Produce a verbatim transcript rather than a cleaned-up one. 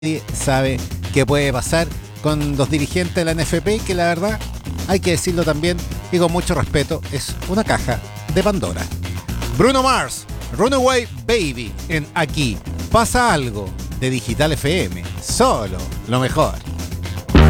Nadie sabe qué puede pasar con los dirigentes de la N F P, que la verdad, hay que decirlo también y con mucho respeto, es una caja de Pandora. Bruno Mars, Runaway Baby, en Aquí pasa algo, de Digital F M, solo lo mejor.